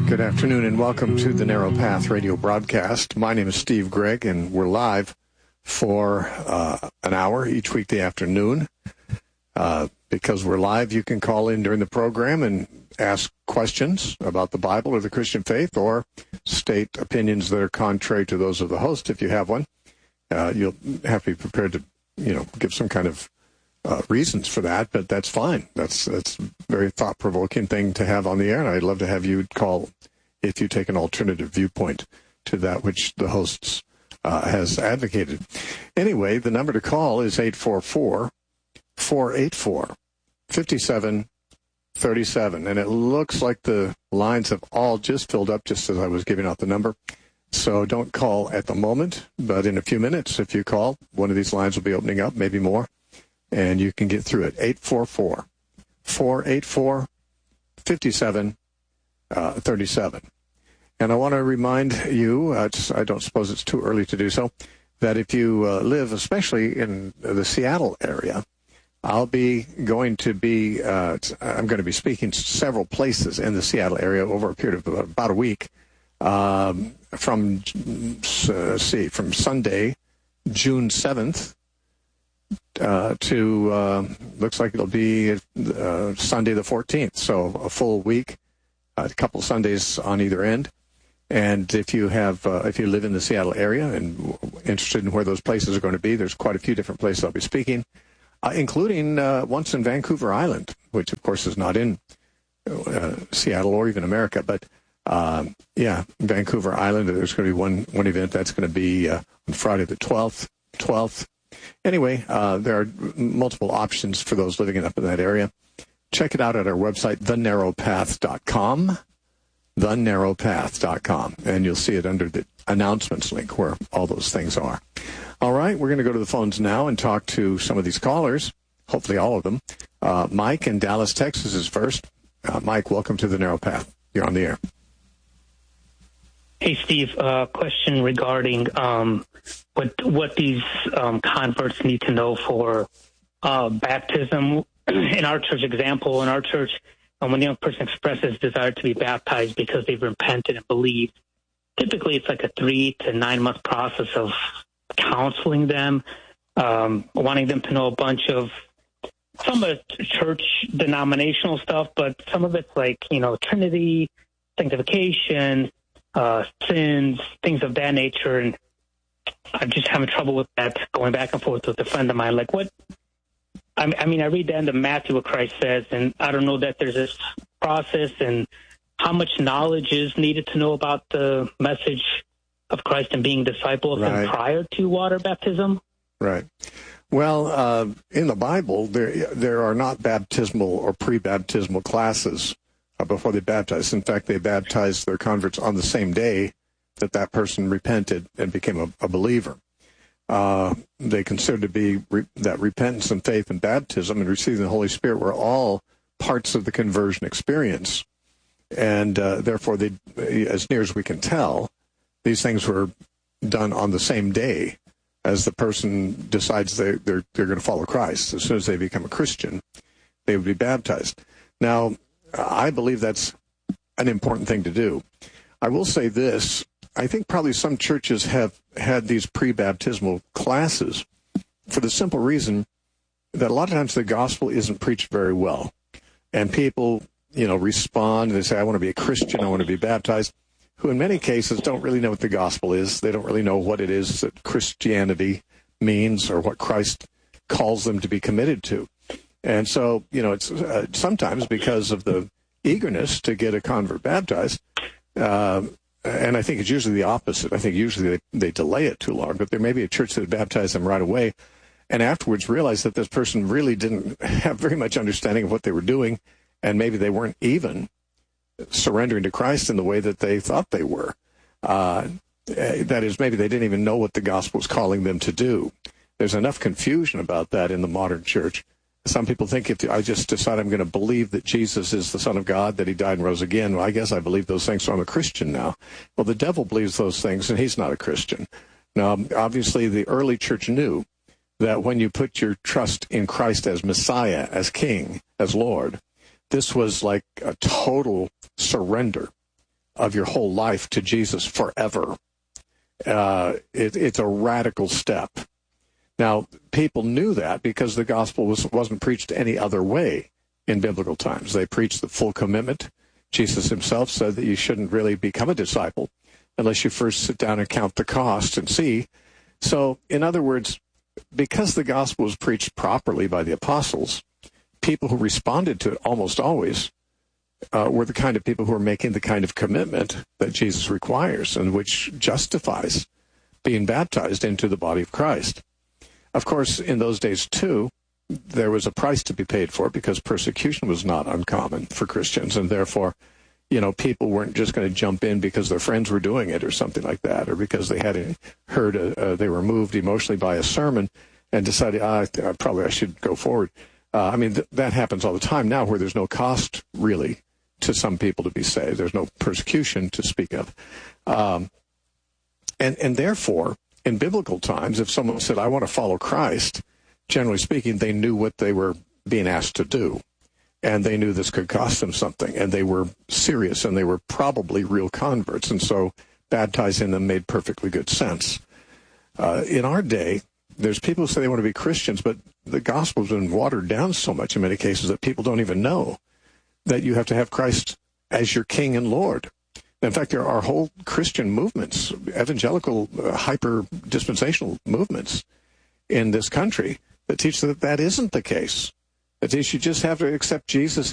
Good afternoon and welcome to the Narrow Path radio broadcast. My name is Steve Gregg and we're live for an hour each weekday afternoon. Because we're live, you can call in during the program and ask questions about the Bible or the Christian faith, or state opinions that are contrary to those of the host if you have one. You'll have to be prepared to, give some kind of reasons for that, but that's fine. That's a very thought-provoking thing to have on the air, and I'd love to have you call if you take an alternative viewpoint to that which the hosts has advocated. Anyway, the number to call is 844-484-5737, and it looks like the lines have all just filled up just as I was giving out the number. So don't call at the moment, but in a few minutes, if you call, one of these lines will be opening up, maybe more, and you can get through it. 844-484-5737. And I want to remind you, I don't suppose it's too early to do so, that if you live, especially in the Seattle area, I'm going to be speaking several places in the Seattle area over a period of about a week, from Sunday, June 7th, to looks like it'll be Sunday the 14th, so a full week, a couple Sundays on either end. And if you live in the Seattle area and interested in where those places are going to be, there's quite a few different places I'll be speaking, including once in Vancouver Island, which of course is not in Seattle or even America, but Vancouver Island. There's going to be one event that's going to be on Friday the 12th. Anyway, there are multiple options for those living up in that area. Check it out at our website, thenarrowpath.com. thenarrowpath.com, and you'll see it under the announcements link where all those things are. All right, we're going to go to the phones now and talk to some of these callers, hopefully all of them. Mike in Dallas, Texas is first. Mike, welcome to the Narrow Path. You're on the air. Hey, Steve, question regarding what these converts need to know for baptism. In our church example, when a young person expresses desire to be baptized because they've repented and believed, typically it's like a 3 to 9 month process of counseling them, wanting them to know a bunch of some of it's church denominational stuff, but some of it's like, Trinity, sanctification, sins, things of that nature. And I'm just having trouble with that, going back and forth with a friend of mine. Like I read the end of Matthew, what Christ says, and I don't know that there's this process and how much knowledge is needed to know about the message of Christ and being disciples and prior to water baptism. Right. Well, in the Bible, there are not baptismal or pre-baptismal classes before they baptize. In fact, they baptized their converts on the same day that person repented and became a believer. They consider to be that repentance and faith and baptism and receiving the Holy Spirit were all parts of the conversion experience. And therefore, as near as we can tell, these things were done on the same day as the person decides they're going to follow Christ. As soon as they become a Christian, they would be baptized. Now, I believe that's an important thing to do. I will say this. I think probably some churches have had these pre-baptismal classes for the simple reason that a lot of times the gospel isn't preached very well. And people, respond. They say, I want to be a Christian. I want to be baptized, who in many cases don't really know what the gospel is. They don't really know what it is that Christianity means or what Christ calls them to be committed to. And so, it's sometimes because of the eagerness to get a convert baptized, and I think it's usually the opposite. I think usually they delay it too long, but there may be a church that would baptize them right away and afterwards realize that this person really didn't have very much understanding of what they were doing, and maybe they weren't even surrendering to Christ in the way that they thought they were. That is, maybe they didn't even know what the gospel was calling them to do. There's enough confusion about that in the modern church. Some people think if I just decide I'm going to believe that Jesus is the Son of God, that he died and rose again, well, I guess I believe those things, so I'm a Christian now. Well, the devil believes those things, and he's not a Christian. Now, obviously, the early church knew that when you put your trust in Christ as Messiah, as King, as Lord, this was like a total surrender of your whole life to Jesus forever. It's a radical step. Now, people knew that because the gospel wasn't preached any other way in biblical times. They preached the full commitment. Jesus himself said that you shouldn't really become a disciple unless you first sit down and count the cost and see. So, in other words, because the gospel was preached properly by the apostles, people who responded to it almost always were the kind of people who were making the kind of commitment that Jesus requires and which justifies being baptized into the body of Christ. Of course, in those days, too, there was a price to be paid for it because persecution was not uncommon for Christians, and therefore, people weren't just going to jump in because their friends were doing it or something like that, or because they had heard, they were moved emotionally by a sermon and decided, probably I should go forward. That happens all the time now where there's no cost, really, to some people to be saved. There's no persecution to speak of. And therefore, in biblical times, if someone said, I want to follow Christ, generally speaking, they knew what they were being asked to do. And they knew this could cost them something. And they were serious, and they were probably real converts. And so baptizing them made perfectly good sense. In our day, there's people who say they want to be Christians, but the gospel's been watered down so much in many cases that people don't even know that you have to have Christ as your King and Lord. In fact, there are whole Christian movements, evangelical, hyper-dispensational movements in this country that teach that isn't the case. That you just have to accept Jesus